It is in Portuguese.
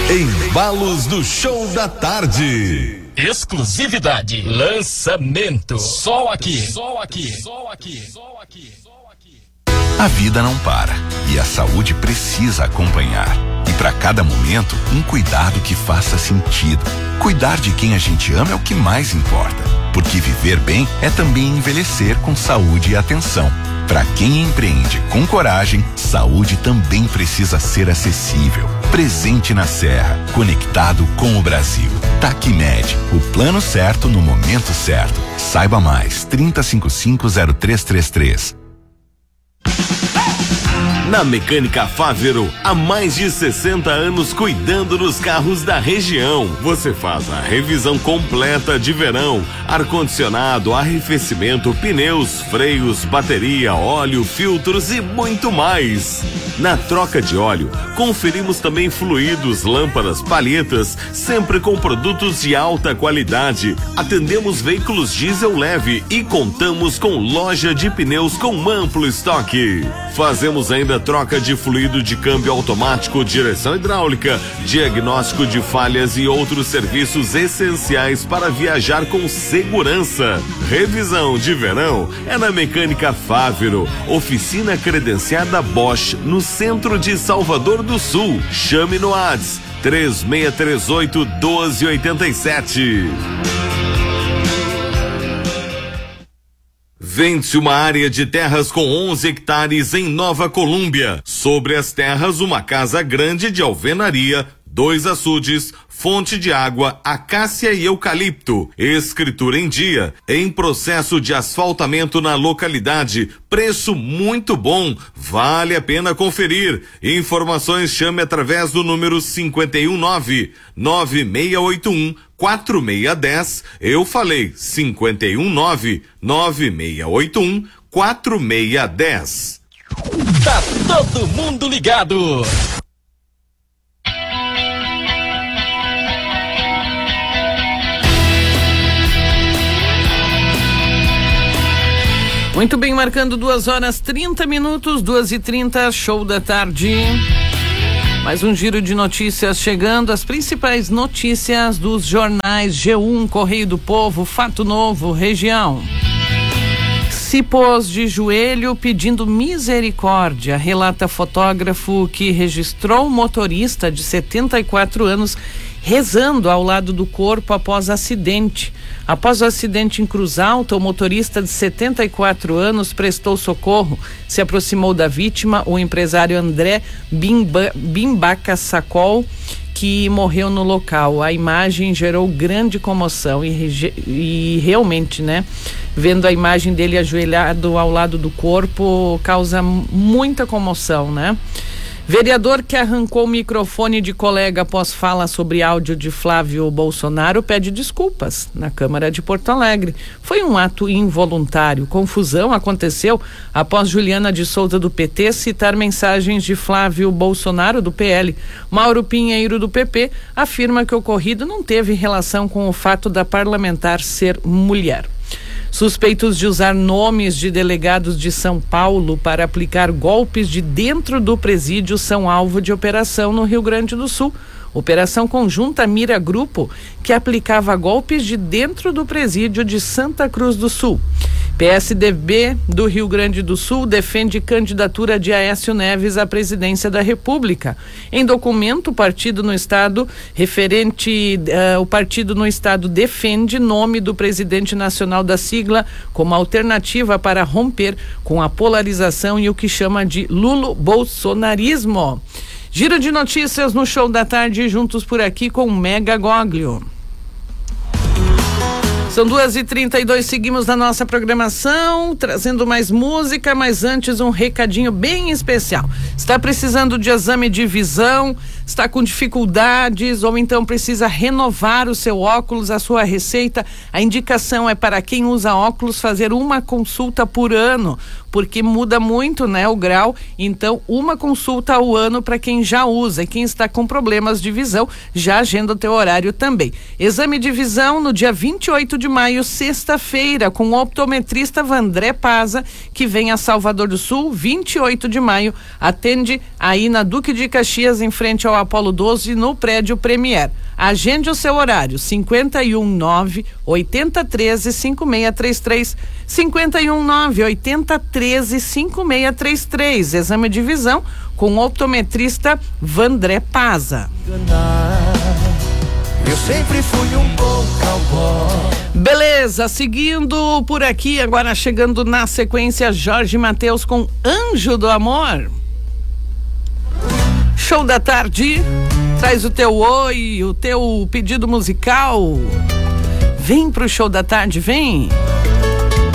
Embalos do Show da Tarde. Exclusividade. Lançamento. Só aqui. A vida não para e a saúde precisa acompanhar. E para cada momento, um cuidado que faça sentido. Cuidar de quem a gente ama é o que mais importa. Porque viver bem é também envelhecer com saúde e atenção. Para quem empreende com coragem, saúde também precisa ser acessível. Presente na Serra, conectado com o Brasil. Tacmed, o plano certo no momento certo. Saiba mais, 3055-0333. Na Mecânica Fávero, há mais de 60 anos cuidando dos carros da região. Você faz a revisão completa de verão, ar-condicionado, arrefecimento, pneus, freios, bateria, óleo, filtros e muito mais. Na troca de óleo, conferimos também fluidos, lâmpadas, palhetas, sempre com produtos de alta qualidade. Atendemos veículos diesel leve e contamos com loja de pneus com amplo estoque. Fazemos ainda troca de fluido de câmbio automático, direção hidráulica, diagnóstico de falhas e outros serviços essenciais para viajar com segurança. Revisão de verão é na Mecânica Fávero, oficina credenciada Bosch, no centro de Salvador do Sul. Chame no WhatsApp 3638-1287. Vende-se uma área de terras com 11 hectares em Nova Colômbia. Sobre as terras, uma casa grande de alvenaria, 2 açudes, fonte de água, acácia e eucalipto. Escritura em dia, em processo de asfaltamento na localidade. Preço muito bom, vale a pena conferir. Informações, chame através do número 519-9681-4610. Eu falei 519-9681-4610. Tá todo mundo ligado. Muito bem, marcando 2h30, 2h30, show da tarde. Mais um giro de notícias chegando, as principais notícias dos jornais G1, Correio do Povo, Fato Novo, região. Se pôs de joelho pedindo misericórdia, relata fotógrafo que registrou o motorista de 74 anos rezando ao lado do corpo após acidente. Após o acidente em Cruz Alta, o motorista de 74 anos prestou socorro. Se aproximou da vítima, o empresário André Bimbaca Sacol, que morreu no local. A imagem gerou grande comoção e realmente, né? Vendo a imagem dele ajoelhado ao lado do corpo, causa muita comoção, né? Vereador que arrancou o microfone de colega após fala sobre áudio de Flávio Bolsonaro pede desculpas na Câmara de Porto Alegre. Foi um ato involuntário. Confusão aconteceu após Juliana de Souza, do PT, citar mensagens de Flávio Bolsonaro, do PL. Mauro Pinheiro, do PP, afirma que o ocorrido não teve relação com o fato da parlamentar ser mulher. Suspeitos de usar nomes de delegados de São Paulo para aplicar golpes de dentro do presídio são alvo de operação no Rio Grande do Sul. Operação conjunta mira grupo que aplicava golpes de dentro do presídio de Santa Cruz do Sul. PSDB do Rio Grande do Sul defende candidatura de Aécio Neves à presidência da República. Em documento, o partido no estado defende nome do presidente nacional da sigla como alternativa para romper com a polarização e o que chama de lulo-bolsonarismo. Giro de notícias no Show da Tarde, juntos por aqui com Mega Goglio. São 2h32, seguimos na nossa programação, trazendo mais música, mas antes um recadinho bem especial. Está precisando de exame de visão, está com dificuldades ou então precisa renovar o seu óculos, a sua receita? A indicação é para quem usa óculos fazer uma consulta por ano. porque muda muito, né, o grau. Então, uma consulta ao ano para quem já usa, e quem está com problemas de visão, já agenda o teu horário também. Exame de visão no dia 28 de maio, sexta-feira, com o optometrista Vandré Paza, que vem a Salvador do Sul, 28 de maio, atende aí na Duque de Caxias, em frente ao Apolo 12, no prédio Premier. Agende o seu horário, 519-8013-5633, 519-8013-5633. Exame de visão com o optometrista Vandré Paza. Eu sempre fui um bom cowboy. Beleza, seguindo por aqui, agora chegando na sequência, Jorge Mateus com Anjo do Amor. Show da tarde, traz o teu oi, o teu pedido musical. Vem pro Show da Tarde, vem.